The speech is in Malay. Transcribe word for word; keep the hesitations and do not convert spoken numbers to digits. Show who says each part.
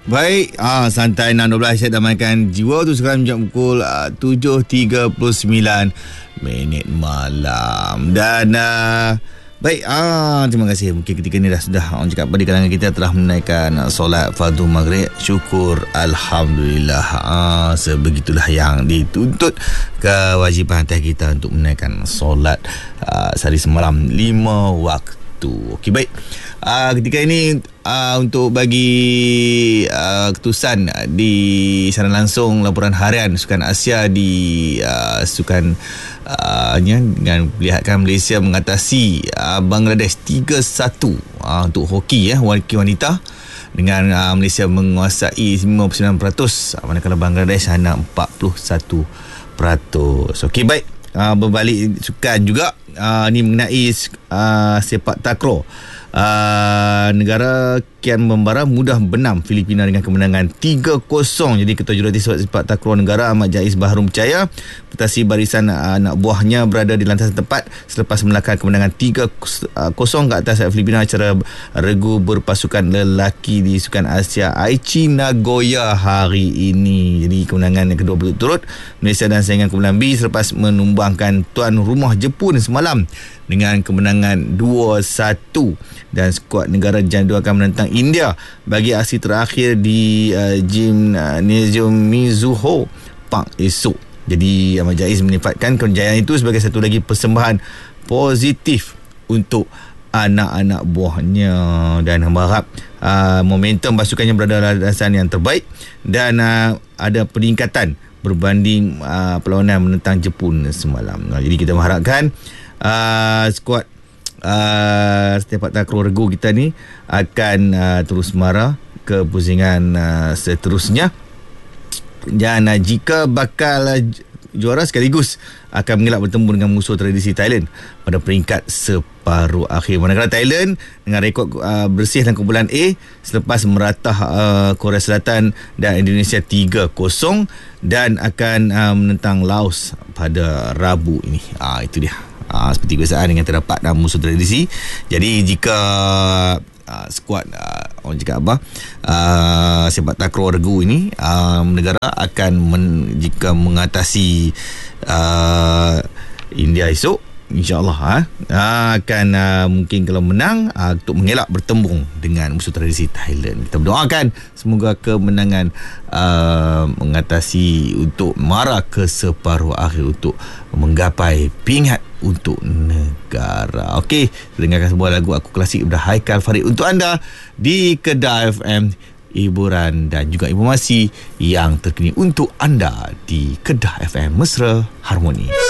Speaker 1: Baik, ah, santai enam dua belas saya damaikan jiwa tu sekarang jam pukul ah, tujuh tiga puluh sembilan minit malam. Dan ah, baik, ah, terima kasih. Mungkin ketika ni dah sudah orang cakap pada kalangan kita telah menaikkan solat fardu maghrib. Syukur Alhamdulillah. Ah, sebegitulah yang dituntut kewajipan atas kita untuk menaikkan solat ah, sehari semalam lima waktu. Okey, baik. Uh, ketika ini uh, untuk bagi uh, ketusan di sana langsung laporan harian Sukan Asia di uh, Sukan uh, dengan melihatkan Malaysia mengatasi uh, Bangladesh tiga satu uh, untuk hoki ya, hoki wanita dengan uh, Malaysia menguasai lima puluh sembilan peratus manakala Bangladesh hanya empat puluh satu peratus. Okey, baik. Uh, berbalik sukan juga uh, ni mengenai uh, sepak takraw. Uh, negara kian membara mudah benam Filipina dengan kemenangan tiga kosong. Jadi Ketua Jurulatih Sepak Takraw Negara Ahmad Jais Baharum percaya petasi barisan uh, anak buahnya berada di lantasan tepat selepas melakar kemenangan tiga kosong ke atas Filipina secara regu berpasukan lelaki di Sukan Asia Aichi Nagoya hari ini. Jadi kemenangan yang kedua berturut-turut Malaysia dan saingan kumpulan B selepas menumbangkan tuan rumah Jepun semalam dengan kemenangan dua satu, dan skuad negara Jandu akan menentang India bagi aksi terakhir di uh, Gymnasium Mizuho Park esok. Jadi Ahmad Jais menifatkan kejayaan itu sebagai satu lagi persembahan positif untuk anak-anak buahnya dan berharap uh, momentum pasukannya berada dalam landasan yang terbaik dan uh, ada peningkatan berbanding uh, perlawanan menentang Jepun semalam. Uh, jadi kita mengharapkan Uh, skuad uh, sepak takraw regu kita ni akan uh, terus mara ke pusingan uh, seterusnya, dan uh, jika bakal uh, juara sekaligus akan mengelak bertemu dengan musuh tradisi Thailand pada peringkat separuh akhir. Manakala Thailand dengan rekod uh, bersih dalam kumpulan A selepas meratah uh, Korea Selatan dan Indonesia tiga kosong dan akan uh, menentang Laos pada Rabu ini. Ah, itu dia. Uh, seperti kebiasaan dengan terdapat dalam musuh tradisi. Jadi jika uh, skuad uh, orang cakap apa uh, sepak takraw regu ini uh, negara akan men, jika mengatasi uh, India esok, InsyaAllah ha, akan uh, mungkin kalau menang uh, untuk mengelak bertembung dengan musuh tradisi Thailand. Kita berdoakan semoga kemenangan uh, mengatasi untuk mara ke separuh akhir untuk menggapai pingat untuk negara. Okey, dengarkan sebuah lagu aku klasik daripada Haikal Farid untuk anda di Kedah F M, hiburan dan juga informasi yang terkini untuk anda di Kedah F M Mesra Harmoni.